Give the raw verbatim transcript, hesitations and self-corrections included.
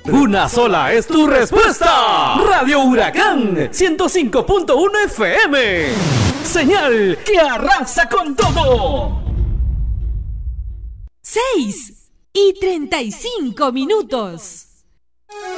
Una sola es tu respuesta. Radio Huracán ciento cinco punto uno F M. Señal que arrasa con todo. seis y treinta y cinco minutos.